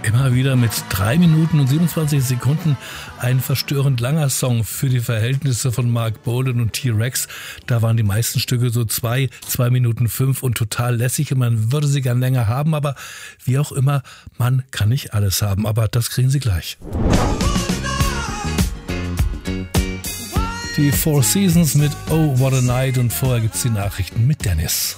Immer wieder mit 3 Minuten und 27 Sekunden ein verstörend langer Song für die Verhältnisse von Mark Bolan und T-Rex. Da waren die meisten Stücke so 2 Minuten 5 und total lässig und man würde sie gern länger haben, aber wie auch immer, man kann nicht alles haben, aber das kriegen Sie gleich. Die Four Seasons mit Oh What a Night und vorher gibt's die Nachrichten mit Dennis.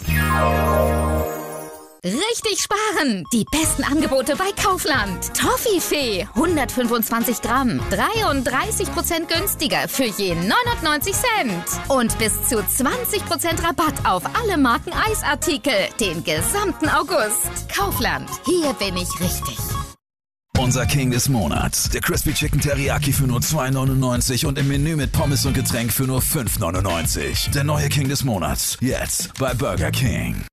Richtig sparen! Die besten Angebote bei Kaufland. Toffifee 125 Gramm, 33% günstiger für je 99 Cent. Und bis zu 20% Rabatt auf alle Marken Eisartikel den gesamten August. Kaufland, hier bin ich richtig. Unser King des Monats, der Crispy Chicken Teriyaki für nur 2,99 und im Menü mit Pommes und Getränk für nur 5,99. Der neue King des Monats, jetzt bei Burger King.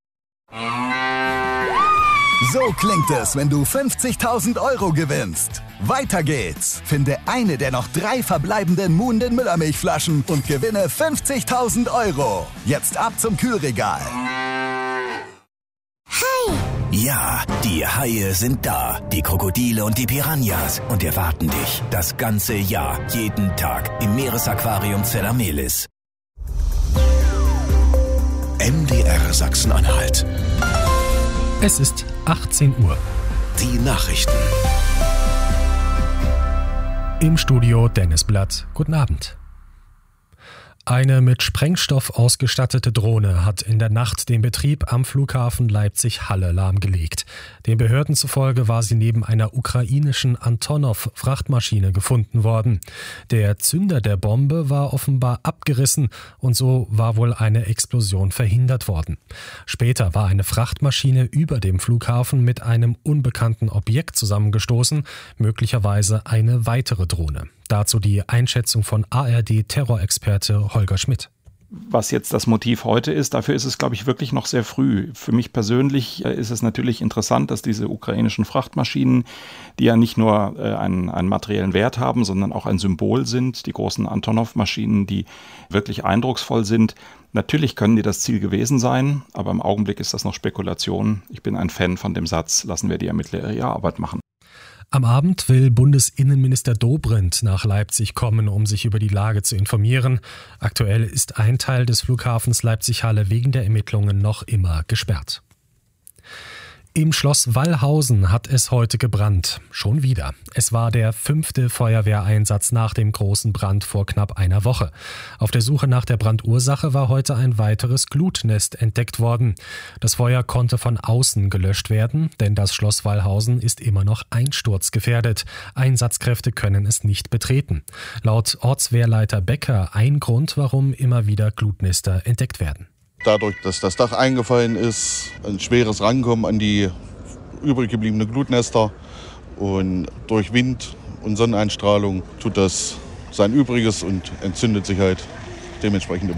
So klingt es, wenn du 50.000 € gewinnst. Weiter geht's. Finde eine der noch 3 verbleibenden Moon den Müllermilchflaschen und gewinne 50.000 €. Jetzt ab zum Kühlregal. Hi! Ja, die Haie sind da. Die Krokodile und die Piranhas. Und erwarten dich das ganze Jahr, jeden Tag im Meeresaquarium Zellamelis. MDR Sachsen-Anhalt. Es ist 18 Uhr. Die Nachrichten. Im Studio Dennis Blatt. Guten Abend. Eine mit Sprengstoff ausgestattete Drohne hat in der Nacht den Betrieb am Flughafen Leipzig-Halle lahmgelegt. Den Behörden zufolge war sie neben einer ukrainischen Antonov-Frachtmaschine gefunden worden. Der Zünder der Bombe war offenbar abgerissen und so war wohl eine Explosion verhindert worden. Später war eine Frachtmaschine über dem Flughafen mit einem unbekannten Objekt zusammengestoßen, möglicherweise eine weitere Drohne. Dazu die Einschätzung von ARD-Terrorexperte Holger Schmidt. Was jetzt das Motiv heute ist, dafür ist es, glaube ich, wirklich noch sehr früh. Für mich persönlich ist es natürlich interessant, dass diese ukrainischen Frachtmaschinen, die ja nicht nur einen materiellen Wert haben, sondern auch ein Symbol sind, die großen Antonov-Maschinen, die wirklich eindrucksvoll sind. Natürlich können die das Ziel gewesen sein, aber im Augenblick ist das noch Spekulation. Ich bin ein Fan von dem Satz, lassen wir die Ermittler ihre Arbeit machen. Am Abend will Bundesinnenminister Dobrindt nach Leipzig kommen, um sich über die Lage zu informieren. Aktuell ist ein Teil des Flughafens Leipzig-Halle wegen der Ermittlungen noch immer gesperrt. Im Schloss Wallhausen hat es heute gebrannt. Schon wieder. Es war der 5. Feuerwehreinsatz nach dem großen Brand vor knapp einer Woche. Auf der Suche nach der Brandursache war heute ein weiteres Glutnest entdeckt worden. Das Feuer konnte von außen gelöscht werden, denn das Schloss Wallhausen ist immer noch einsturzgefährdet. Einsatzkräfte können es nicht betreten. Laut Ortswehrleiter Becker ein Grund, warum immer wieder Glutnester entdeckt werden. Dadurch, dass das Dach eingefallen ist, ein schweres Rankommen an die übrig gebliebenen Glutnester und durch Wind und Sonneneinstrahlung tut das sein Übriges und entzündet sich halt dementsprechend immer